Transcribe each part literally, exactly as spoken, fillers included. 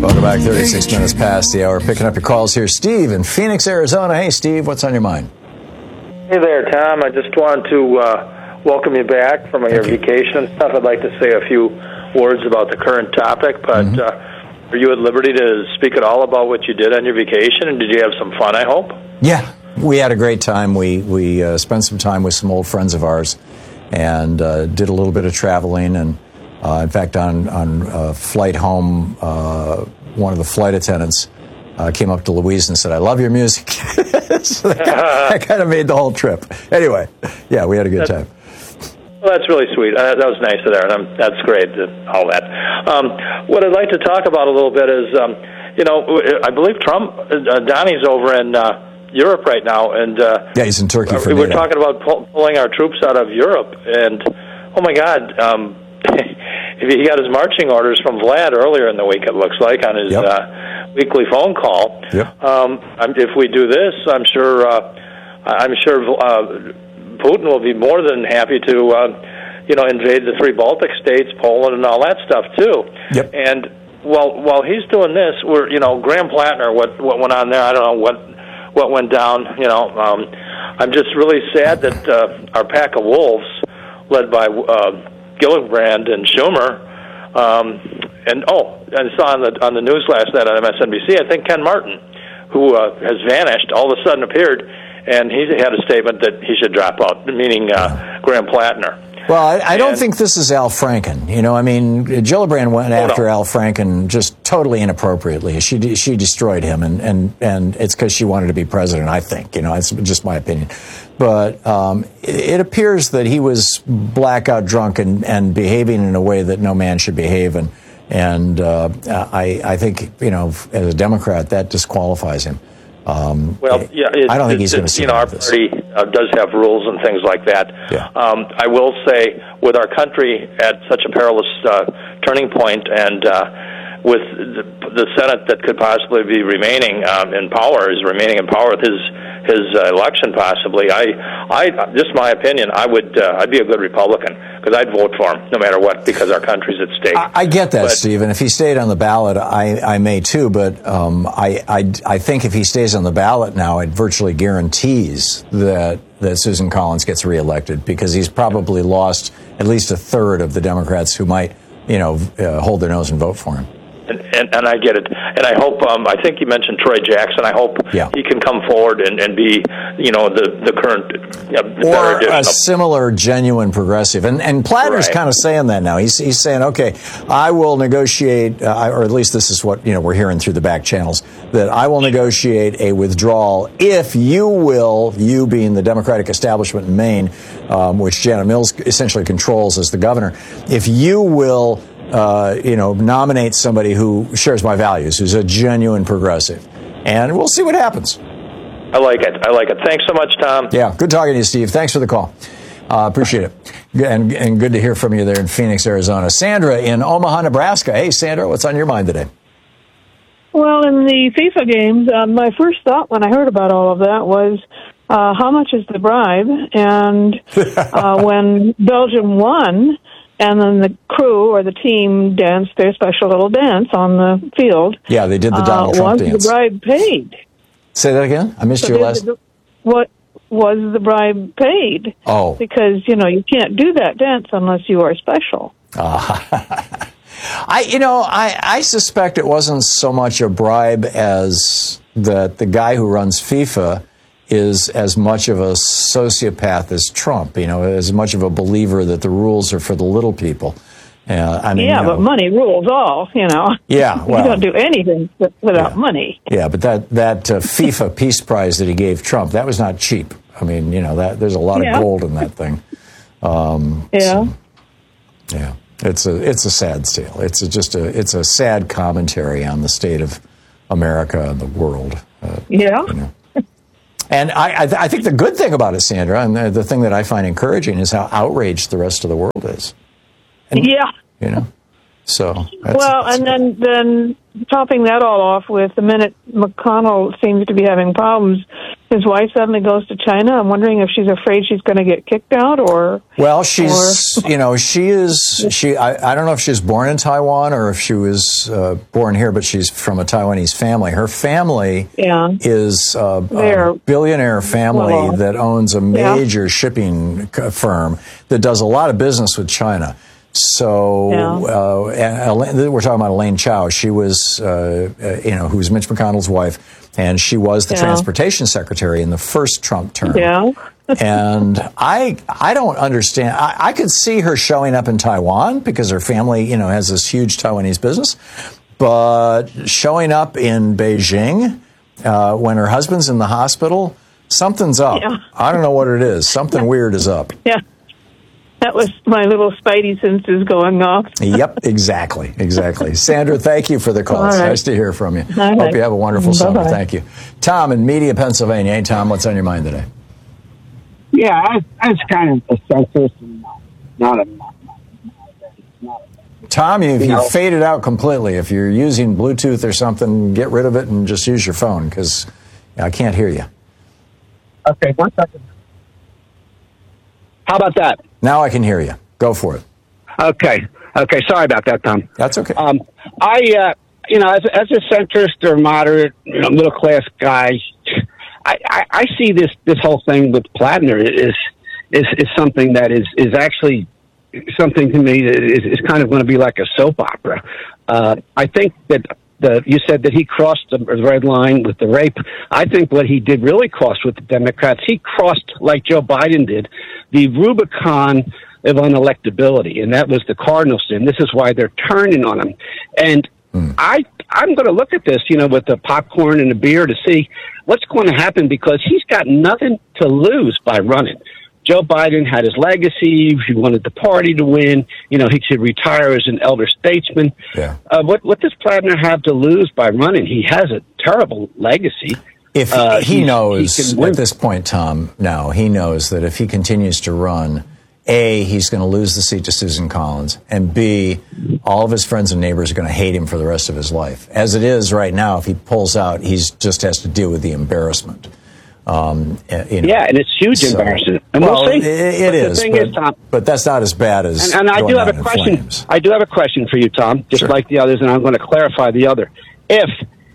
Welcome back. thirty-six minutes past the hour. Picking up your calls here. Steve in Phoenix, Arizona. Hey, Steve, what's on your mind? Hey there, Tom. I just wanted to uh, welcome you back from your vacation and stuff. I'd like to say a few words about the current topic, but mm-hmm. uh, are you at liberty to speak at all about what you did on your vacation, and did you have some fun, I hope? Yeah, we had a great time. We, we uh, spent some time with some old friends of ours and uh, did a little bit of traveling, and Uh, in fact, on on uh, flight home, uh, one of the flight attendants uh, came up to Louise and said, "I love your music." So that, that kind of made the whole trip. Anyway, yeah, we had a good that's, time. Well, that's really sweet. Uh, that was nice of there, and I'm, that's great. Uh, all that. Um, what I'd like to talk about a little bit is, um, you know, I believe Trump, uh, Donnie's over in uh, Europe right now, and uh, yeah, he's in Turkey for we're NATO. talking about pull, pulling our troops out of Europe, and oh my God. Um, He got his marching orders from Vlad earlier in the week, it looks like, on his yep. uh, weekly phone call. Yep. Um, if we do this, I'm sure uh, I'm sure uh, Putin will be more than happy to, uh, you know, invade the three Baltic states, Poland, and all that stuff too. Yep. And while while he's doing this, we're you know Graham Plattner, what what went on there? I don't know what what went down. You know, um, I'm just really sad that uh, our pack of wolves, led by Uh, Gillibrand and Schumer, um, and oh, I saw on the on the news last night on M S N B C. I think Ken Martin, who uh, has vanished, all of a sudden appeared, and he had a statement that he should drop out, meaning uh, Graham Plattner. Well, I, I don't and, think this is Al Franken. You know, I mean, Gillibrand went oh, after no. Al Franken just totally inappropriately. She she destroyed him, and, and, and it's because she wanted to be president, I think. You know, it's just my opinion. But um, it, it appears that he was blackout drunk and, and behaving in a way that no man should behave. And, and uh, I, I think, you know, as a Democrat, that disqualifies him. Um, well, yeah, it, I don't think it, he's going to see you know, our this. party uh, does have rules and things like that. Yeah. Um, I will say, with our country at such a perilous uh, turning point, and uh, with the, the Senate that could possibly be remaining um, in power, is remaining in power with his his uh, election possibly. I, I, just my opinion. I would, uh, I'd be a good Republican because I'd vote for him no matter what because our country's at stake. I, I get that, but, Steve, and if he stayed on the ballot, I, I may too. But um, I, I, I think if he stays on the ballot now, it virtually guarantees that that Susan Collins gets reelected because he's probably lost at least a third of the Democrats who might, you know, uh, hold their nose and vote for him. And, and, and I get it. And I hope, um, I think you mentioned Troy Jackson. I hope yeah. he can come forward and, and be, you know, the, the current you know, or a similar genuine progressive. And, and Plattner's right. kind of saying that now. He's, he's saying, okay, I will negotiate, uh, or at least this is what, you know, we're hearing through the back channels, that I will negotiate a withdrawal if you will, you being the Democratic establishment in Maine, um, which Janet Mills essentially controls as the governor, if you will Uh, you know, nominate somebody who shares my values, who's a genuine progressive. And we'll see what happens. I like it. I like it. Thanks so much, Tom. Yeah, good talking to you, Steve. Thanks for the call. Uh, appreciate it. And, and good to hear from you there in Phoenix, Arizona. Sandra in Omaha, Nebraska. Hey, Sandra, what's on your mind today? Well, in the FIFA games, uh, my first thought when I heard about all of that was, uh, how much is the bribe? And uh, when Belgium won, and then the crew or the team danced their special little dance on the field. Yeah, they did the Donald uh, Trump was dance. Was the bribe paid? Say that again? I missed so your last... The, what was the bribe paid? Oh. Because, you know, you can't do that dance unless you are special. Uh, I, you know, I, I suspect it wasn't so much a bribe as that the guy who runs FIFA is as much of a sociopath as Trump, you know, as much of a believer that the rules are for the little people. Uh, I mean, yeah, you know, but money rules all, you know. Yeah, well. You don't do anything without yeah. money. Yeah, but that, that uh, FIFA Peace Prize that he gave Trump, that was not cheap. I mean, you know, that there's a lot yeah. of gold in that thing. Um, yeah. So, yeah, it's a it's a sad tale. It's a, just a it's a sad commentary on the state of America and the world. Uh, yeah. You know. And I, I, th- I think the good thing about it, Sandra, and the, the thing that I find encouraging is how outraged the rest of the world is. And, yeah. You know, so. That's, well, that's and then, then topping that all off with the minute McConnell seems to be having problems his wife suddenly goes to China. I'm wondering if she's afraid she's going to get kicked out, or well, she's or... you know she is she. I, I don't know if she was born in Taiwan or if she was uh, born here, but she's from a Taiwanese family. Her family yeah. is uh, a billionaire family well, that owns a major yeah. shipping firm that does a lot of business with China. So yeah. uh, and we're talking about Elaine Chao. She was, uh, you know, who was Mitch McConnell's wife, and she was the yeah. transportation secretary in the first Trump term. Yeah. And I, I don't understand. I, I could see her showing up in Taiwan because her family, you know, has this huge Taiwanese business, but showing up in Beijing uh, when her husband's in the hospital, something's up. Yeah. I don't know what it is. Something yeah. weird is up. Yeah. That was my little spidey senses going off. Yep, exactly, exactly. Sandra, thank you for the call. It's right. nice to hear from you. All Hope right. you have a wonderful Bye-bye. summer. Thank you. Tom in Media, Pennsylvania. Hey, Tom, what's on your mind today? Yeah, I, I was kind of a centrist and not a... Not a Tom, you, you you know, faded out completely. If you're using Bluetooth or something, get rid of it and just use your phone, because I can't hear you. Okay, one second. How about that? Now I can hear you. Go for it. Okay. Okay. Sorry about that, Tom. That's okay. Um, I, uh, you know, as, as a centrist or moderate, you know, middle class guy, I, I, I see this, this whole thing with Plattner is is is something that is is actually something to me that is, is kind of going to be like a soap opera. Uh, I think that the you said that he crossed the red line with the rape. I think what he did really cross with the Democrats. He crossed, like Joe Biden did, the Rubicon of unelectability, and that was the cardinal sin. This is why they're turning on him. And mm. I, I'm going to look at this, you know, with the popcorn and the beer to see what's going to happen, because he's got nothing to lose by running. Joe Biden had his legacy. He wanted the party to win. You know, he should retire as an elder statesman. Yeah. Uh, what, what does Plattner have to lose by running? He has a terrible legacy. If uh, he knows he at this point, Tom, no, he knows that if he continues to run, A, he's going to lose the seat to Susan Collins, and B, all of his friends and neighbors are going to hate him for the rest of his life. As it is right now, if he pulls out, he just has to deal with the embarrassment. Um, you know, yeah, and it's huge so, embarrassment. And well, we'll see. It, it is, the thing but, is, Tom, but that's not as bad as. And, and I do have a question. Flames. I do have a question for you, Tom, just sure. like the others, and I'm going to clarify the other. If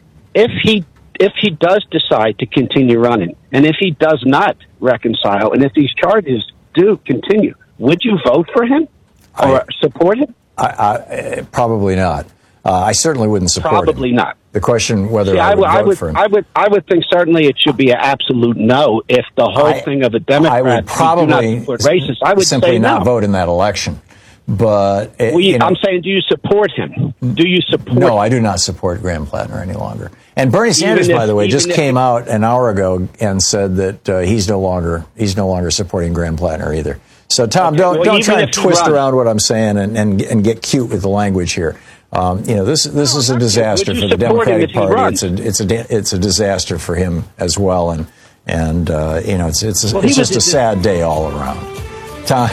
if he if he does decide to continue running, and if he does not reconcile, and if these charges do continue, would you vote for him or I, support him? I, I, probably not. Uh, I certainly wouldn't support Probably him. not. The question whether See, I would, I would vote I would, for him. I would, I would think certainly it should be an absolute no. If the whole I, thing of a Democrat I would probably support racist, I would simply say not no. vote in that election. But it, well, you, you know, I'm saying, do you support him? Do you support? No, him? I do not support Graham Plattner any longer. And Bernie Sanders, if, by the way, just if, came out an hour ago and said that uh, he's no longer he's no longer supporting Graham Plattner either. So, Tom, okay, don't well, don't try to twist run, around what I'm saying and, and and get cute with the language here. Um, you know, this this no, is a disaster for the Democratic Party. It's a it's a it's a disaster for him as well, and and uh, you know, it's it's well, it's just was, a sad day all around. Tom,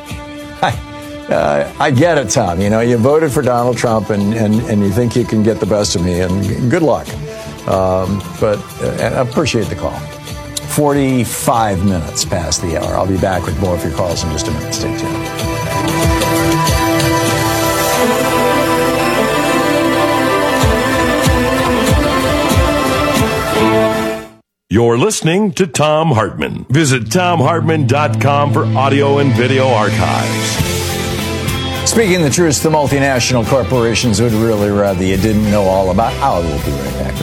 I. Uh, I get it, Tom. You know, you voted for Donald Trump, and, and, and you think you can get the best of me, and good luck. Um, but uh, I appreciate the call. forty-five minutes past the hour. I'll be back with more of your calls in just a minute. Stay tuned. You're listening to Thom Hartmann. Visit Thom Hartmann dot com for audio and video archives. Speaking the truth, the multinational corporations would really rather you didn't know all about. I will be right back.